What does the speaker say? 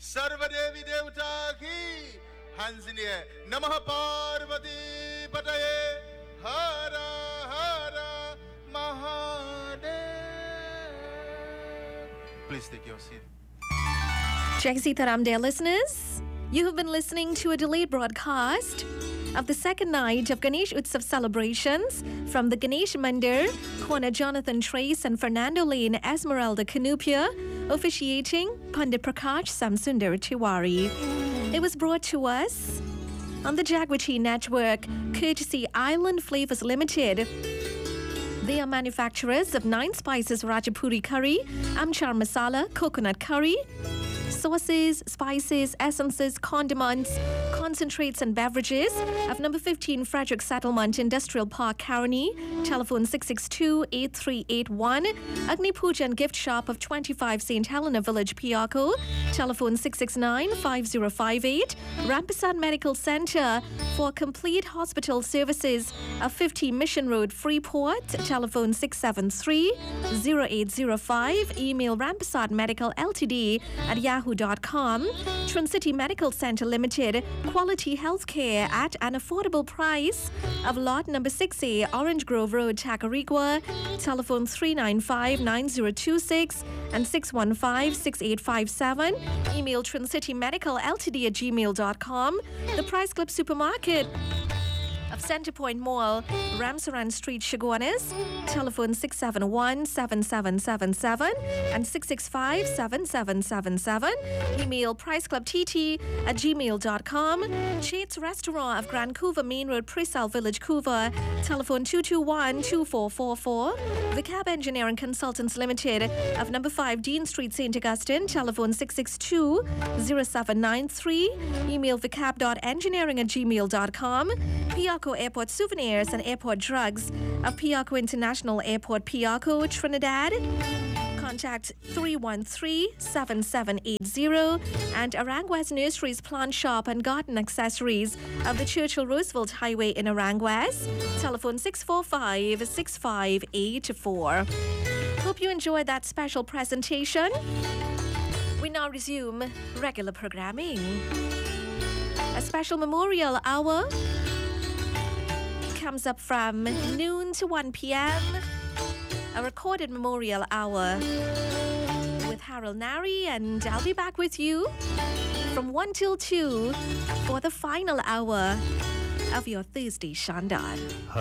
सर्वदेवी देवता की hands in the air. Namaha Parvati Pataye Hara Hara Mahadev. Please take your seat. Jai Sitaram, dear listeners. You have been listening to a delayed broadcast of the second night of Ganesh Utsav celebrations from the Ganesh Mandir, Kwana Jonathan Trace and Fernando Lane Esmeralda Canupia, officiating Pandit Prakash Samsundar Tiwari. It was brought to us on the Jagwachi Network, courtesy Island Flavors Limited. They are manufacturers of 9 Spices Rajapuri Curry, Amchar Masala, Coconut Curry, sauces, spices, essences, condiments, concentrates and beverages of number 15 Frederick Settlement Industrial Park, Caroni. Telephone 662-8381. Agni Puja and Gift Shop of 25 St. Helena Village, Piako. Telephone 669-5058. Rampasad Medical Center for complete hospital services of 50 Mission Road, Freeport. Telephone 673-0805. Email rampasadmedicalltd@yahoo.com. Trincity Medical Center Limited. Quality healthcare at an affordable price of lot number 6A, Orange Grove Road, Tacarigua. Telephone 395-9026 and 615-6857. Email trincitymedicalltd@gmail.com. The Price Club Supermarket of Centrepoint Mall, Ramsaran Street, Chaguanas. Telephone 671-7777 and 665-7777. Email priceclubtt@gmail.com. Chate's Restaurant of Grand Couva Main Road, Presal Village, Couva. Telephone 221-2444. The Cab Engineering Consultants Limited of number 5 Dean Street, St. Augustine. Telephone 662-0793. Email thecab.engineering@gmail.com. Piako Airport Souvenirs and Airport Drugs of Piako International Airport, Piako, Trinidad. Contact 313-7780. And Aranguez Nurseries Plant Shop and Garden Accessories of the Churchill Roosevelt Highway in Aranguez. Telephone 645-6584. Hope you enjoyed that special presentation. We now resume regular programming. A special memorial hour comes up from noon to 1 p.m. A recorded memorial hour with Harold Nari, and I'll be back with you from 1 till 2 for the final hour of your Thursday Shandar.